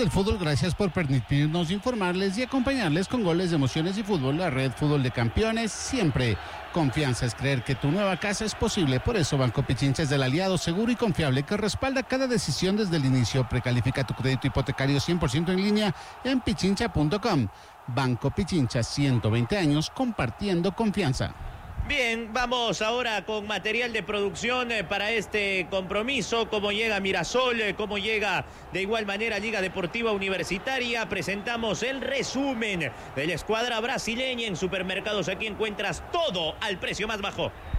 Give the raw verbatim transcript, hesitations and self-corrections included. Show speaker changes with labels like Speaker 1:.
Speaker 1: del fútbol, gracias por permitirnos informarles y acompañarles con goles de emociones y fútbol. La red Fútbol de Campeones, siempre confianza es creer que tu nueva casa es posible. Por eso Banco Pichincha es el aliado seguro y confiable que respalda cada decisión desde el inicio. Precalifica tu crédito hipotecario cien por ciento en línea en pichincha punto com. Banco Pichincha, ciento veinte años compartiendo confianza.
Speaker 2: Bien, vamos ahora con material de producción para este compromiso, cómo llega Mirasol, cómo llega de igual manera Liga Deportiva Universitaria. Presentamos el resumen de la escuadra brasileña. En supermercados aquí encuentras todo al precio más bajo.